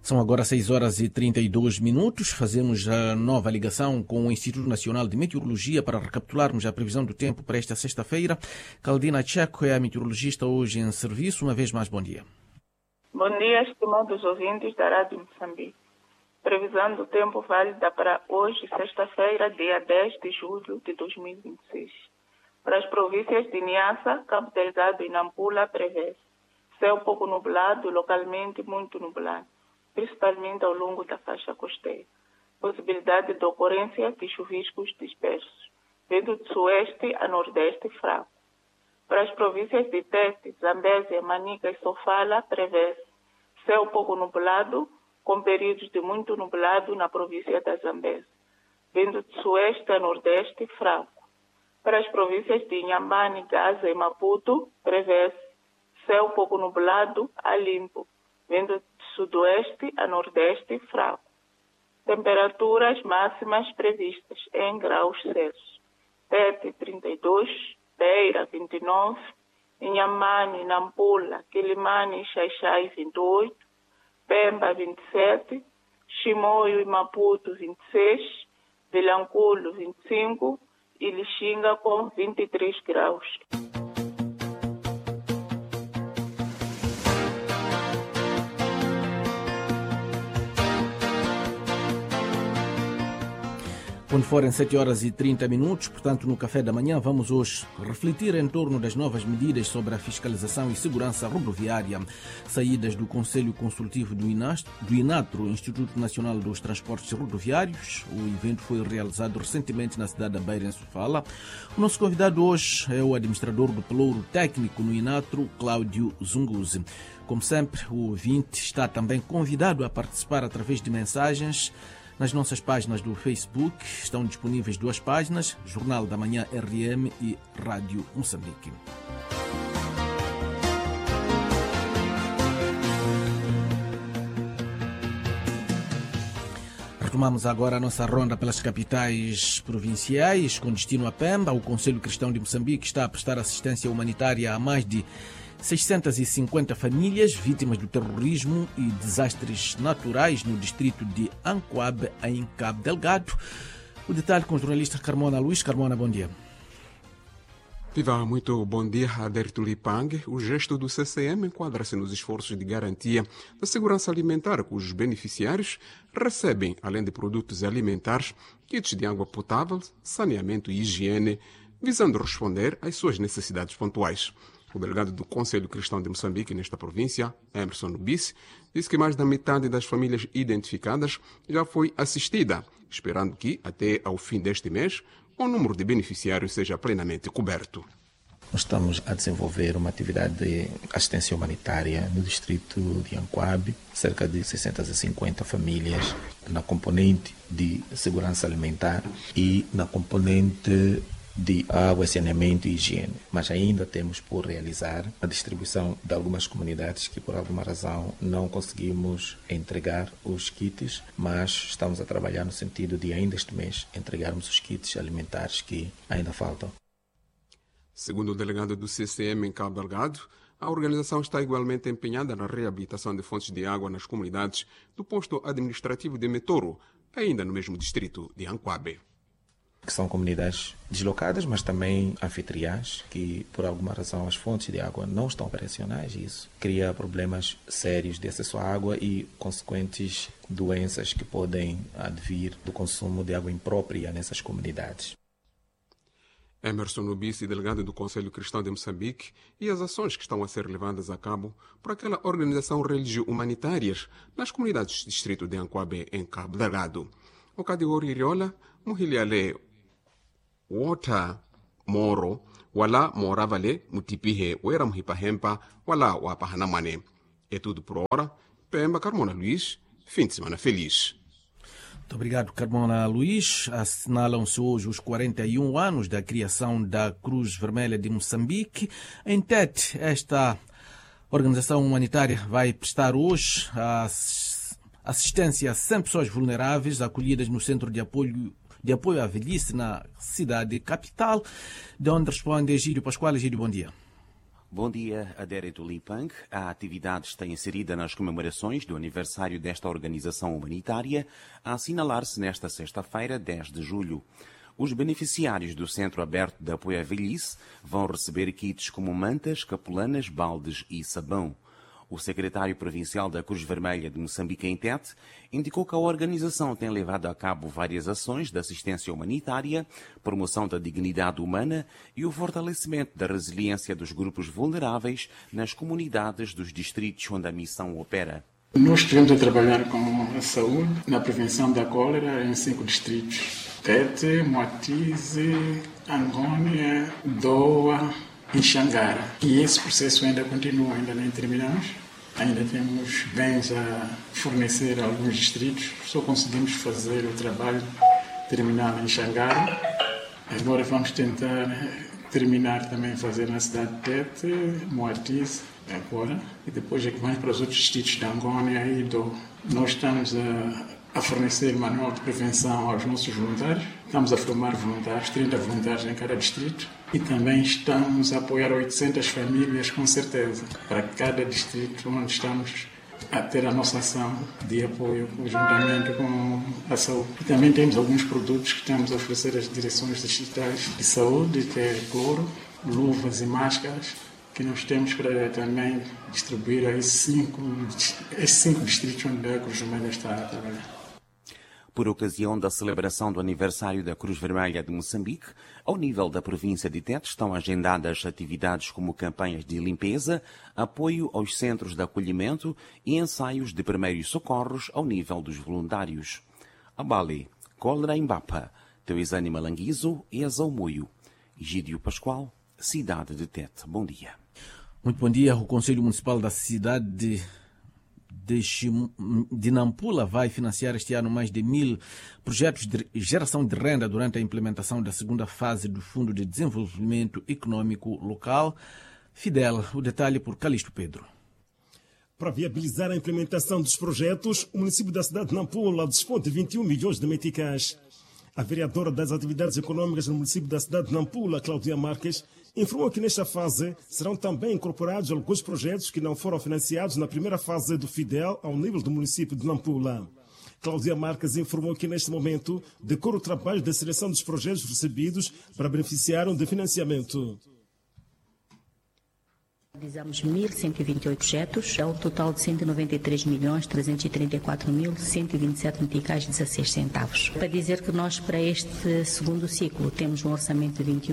São agora 6h32. Fazemos a nova ligação com o Instituto Nacional de Meteorologia para recapitularmos a previsão do tempo para esta sexta-feira. Caldina Checo é a meteorologista hoje em serviço. Uma vez mais, bom dia. Bom dia, estimados ouvintes da Rádio Moçambique. Previsão do tempo válida para hoje, sexta-feira, dia 10 de julho de 2026. Para as províncias de Niassa, Cabo Delgado e Nampula, prevê céu pouco nublado, localmente muito nublado, principalmente ao longo da faixa costeira. Possibilidade de ocorrência de chuviscos dispersos, vento de sueste a nordeste fraco. Para as províncias de Tete, Zambésia, Manica e Sofala, prevê céu pouco nublado, com períodos de muito nublado na província da Zambésia. Vento de sueste a nordeste fraco. Para as províncias de Inhambane, Gaza e Maputo, prevê céu pouco nublado a limpo. Vento de sudoeste a nordeste fraco. Temperaturas máximas previstas em graus Celsius. Tete 32, Beira 29, Inhambane, Nampula, Quilimane e Xai-Xai 28, Pemba 27, Chimoio e Maputo 26, Vilanculo 25 e Lixinga com 23 graus. Quando forem 7h30, portanto, no café da manhã, vamos hoje refletir em torno das novas medidas sobre a fiscalização e segurança rodoviária, saídas do Conselho Consultivo do INATRO, Instituto Nacional dos Transportes Rodoviários. O evento foi realizado recentemente na cidade da Beira, em Sofala. O nosso convidado hoje é o administrador do pelouro técnico no INATRO, Cláudio Zunguzi. Como sempre, o ouvinte está também convidado a participar através de mensagens. Nas nossas páginas do Facebook estão disponíveis duas páginas, Jornal da Manhã RM e Rádio Moçambique. Retomamos agora a nossa ronda pelas capitais provinciais, com destino a Pemba. O Conselho Cristão de Moçambique está a prestar assistência humanitária a mais de 650 famílias vítimas do terrorismo e desastres naturais no distrito de Ancoabe, em Cabo Delgado. O detalhe com o jornalista Carmona Luís. Carmona, bom dia. Viva, muito bom dia, Aderto Lipang. O gesto do CCM enquadra-se nos esforços de garantia da segurança alimentar, cujos beneficiários recebem, além de produtos alimentares, kits de água potável, saneamento e higiene, visando responder às suas necessidades pontuais. O delegado do Conselho Cristão de Moçambique, nesta província, Emerson Nubis, disse que mais da metade das famílias identificadas já foi assistida, esperando que, até ao fim deste mês, o número de beneficiários seja plenamente coberto. Nós estamos a desenvolver uma atividade de assistência humanitária no distrito de Ancoabe, cerca de 650 famílias, na componente de segurança alimentar e na componente de água, saneamento e higiene. Mas ainda temos por realizar a distribuição de algumas comunidades que por alguma razão não conseguimos entregar os kits, mas estamos a trabalhar no sentido de ainda este mês entregarmos os kits alimentares que ainda faltam. Segundo o delegado do CCM em Cabo Delgado, a organização está igualmente empenhada na reabilitação de fontes de água nas comunidades do posto administrativo de Metoro, ainda no mesmo distrito de Ancoabe. Que são comunidades deslocadas, mas também anfitriãs, que por alguma razão as fontes de água não estão operacionais e isso cria problemas sérios de acesso à água e consequentes doenças que podem advir do consumo de água imprópria nessas comunidades. Emerson Nubisi, delegado do Conselho Cristão de Moçambique, e as ações que estão a ser levadas a cabo por aquela organização religio-humanitárias nas comunidades do distrito de Ancoabe, em Cabo Delgado. O Cadigori Iriola, Muhiliale Wota Moro, wala Moravale, Mutipihe, Wera Muhipahempa, wala Wapahanamane. É tudo por hora. Pemba, Carmona Luís, fim de semana feliz. Muito obrigado, Carmona Luís. Assinalam-se hoje os 41 anos da criação da Cruz Vermelha de Moçambique. Em Tete, esta organização humanitária vai prestar hoje assistência a 100 pessoas vulneráveis acolhidas no Centro de Apoio à Velhice na cidade capital, de onde responde Egídio Pascoal. Egídio, bom dia. Bom dia, Adérito Lipang. A atividade está inserida nas comemorações do aniversário desta organização humanitária, a assinalar-se nesta sexta-feira, 10 de julho. Os beneficiários do Centro Aberto de Apoio à Velhice vão receber kits como mantas, capulanas, baldes e sabão. O secretário provincial da Cruz Vermelha de Moçambique, em Tete, indicou que a organização tem levado a cabo várias ações de assistência humanitária, promoção da dignidade humana e o fortalecimento da resiliência dos grupos vulneráveis nas comunidades dos distritos onde a missão opera. Nós estivemos a trabalhar com a saúde na prevenção da cólera em 5 distritos: Tete, Moatize, Angônia, Doa e Xangara. E esse processo ainda continua, ainda nem terminamos. Ainda temos bens a fornecer a alguns distritos. Só conseguimos fazer o trabalho terminado em Xangara. Agora vamos tentar terminar também fazer na cidade de Tete, Moatize, agora. E depois é que vamos para os outros distritos de Angônia e Doa. Nós estamos a fornecer manual de prevenção aos nossos voluntários. Estamos a formar voluntários, 30 voluntários em cada distrito. E também estamos a apoiar 800 famílias, com certeza, para cada distrito onde estamos a ter a nossa ação de apoio juntamente com a saúde. E também temos alguns produtos que estamos a oferecer às direções distritais de saúde, que é cloro, luvas e máscaras, que nós temos para também distribuir a esses cinco distritos onde a Cruz Vermelha está a trabalhar. Por ocasião da celebração do aniversário da Cruz Vermelha de Moçambique, ao nível da província de Tete estão agendadas atividades como campanhas de limpeza, apoio aos centros de acolhimento e ensaios de primeiros socorros ao nível dos voluntários. Abale, Cólera Embapa, Teuizane Malanguizo e Azaumoio. Egídio Pascoal, cidade de Tete. Bom dia. Muito bom dia. O Conselho Municipal da cidade de Nampula vai financiar este ano mais de 1000 projetos de geração de renda durante a implementação da segunda fase do Fundo de Desenvolvimento Econômico Local, FIDEL. O detalhe por Calixto Pedro. Para viabilizar a implementação dos projetos, o município da cidade de Nampula dispõe de 21 milhões de meticais. A vereadora das atividades econômicas no município da cidade de Nampula, Cláudia Marques, informou que nesta fase serão também incorporados alguns projetos que não foram financiados na primeira fase do FIDEL ao nível do município de Nampula. Cláudia Marques informou que neste momento decorre o trabalho da seleção dos projetos recebidos para beneficiarem de financiamento. Realizamos 1.128 projetos, ao total de 193.334.127 meticais 16 centavos. Para dizer que nós, para este segundo ciclo, temos um orçamento de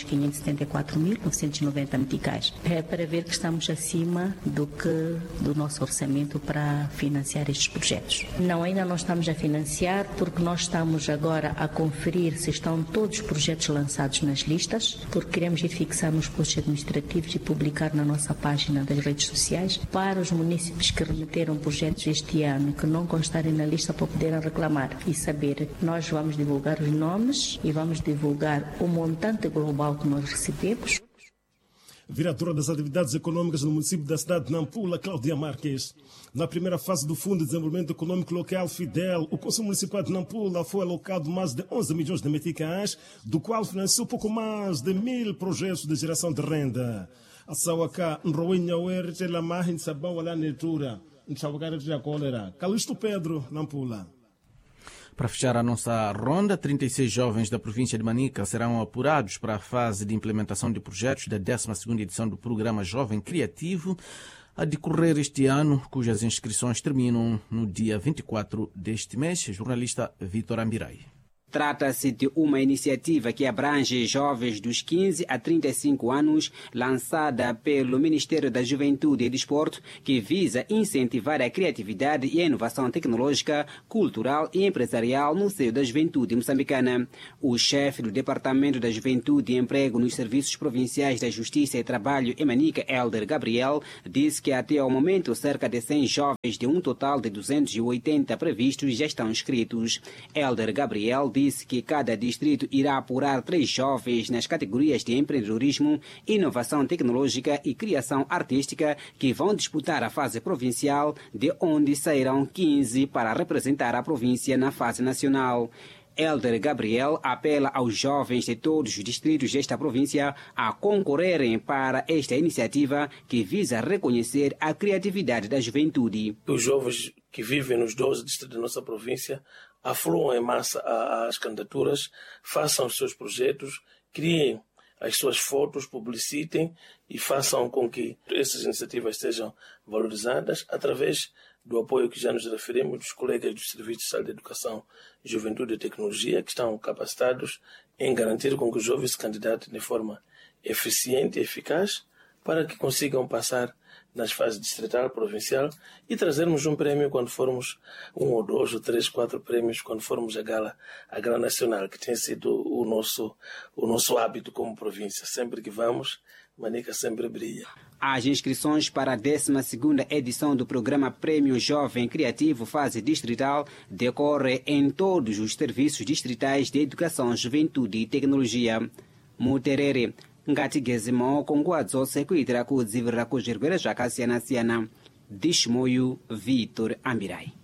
21.574.990 meticais. É para ver que estamos acima do nosso orçamento para financiar estes projetos. Não, ainda não estamos a financiar, porque nós estamos agora a conferir se estão todos os projetos lançados nas listas, porque queremos ir fixar nos postos administrativos e publicar na nossa página das redes sociais para os municípios que remeteram projetos este ano que não constarem na lista para poderem reclamar e saber. Nós vamos divulgar os nomes e vamos divulgar o montante global que nós recebemos. Vereadora das atividades econômicas no município da cidade de Nampula, Cláudia Marques. Na primeira fase do Fundo de Desenvolvimento Econômico Local, FIDEL, o Conselho Municipal de Nampula foi alocado mais de 11 milhões de meticais, do qual financiou pouco mais de 1000 projetos de geração de renda. A Sauacá, Nroinha, Uerte, Lamahin, Sabão, Alá, Netura, Nchaugar, Cólera. Calixto Pedro, Nampula. Para fechar a nossa ronda, 36 jovens da província de Manica serão apurados para a fase de implementação de projetos da 12ª edição do programa Jovem Criativo, a decorrer este ano, cujas inscrições terminam no dia 24 deste mês. Jornalista Vítor Ambirai. Trata-se de uma iniciativa que abrange jovens dos 15 a 35 anos, lançada pelo Ministério da Juventude e Desporto, que visa incentivar a criatividade e a inovação tecnológica, cultural e empresarial no seio da juventude moçambicana. O chefe do Departamento da Juventude e Emprego nos Serviços Provinciais da Justiça e Trabalho em Manica, Elder Gabriel, disse que até ao momento cerca de 100 jovens de um total de 280 previstos já estão inscritos. Elder Gabriel disse que cada distrito irá apurar 3 jovens nas categorias de empreendedorismo, inovação tecnológica e criação artística que vão disputar a fase provincial, de onde sairão 15 para representar a província na fase nacional. Elder Gabriel apela aos jovens de todos os distritos desta província a concorrerem para esta iniciativa que visa reconhecer a criatividade da juventude. Os jovens que vivem nos 12 distritos da nossa província afluam em massa às candidaturas, façam os seus projetos, criem as suas fotos, publicitem e façam com que essas iniciativas sejam valorizadas através do apoio que já nos referimos dos colegas dos Serviços de Saúde, Educação, Juventude e Tecnologia, que estão capacitados em garantir com que os jovens se candidatem de forma eficiente e eficaz para que consigam passar nas fases distrital, provincial e trazermos um prêmio quando formos 1 ou 2 ou 3, 4 prêmios quando formos a gala nacional, que tem sido o nosso hábito como província. Sempre que vamos, Manica sempre brilha. As inscrições para a 12ª edição do programa Prêmio Jovem Criativo Fase Distrital decorre em todos os serviços distritais de Educação, Juventude e Tecnologia. Muterere, Ngatigezimo, Conguadzo, Secuitra, Kudzivra, Kujirguera, Jacasiana, Dishmoyu, Vitor Ambirai.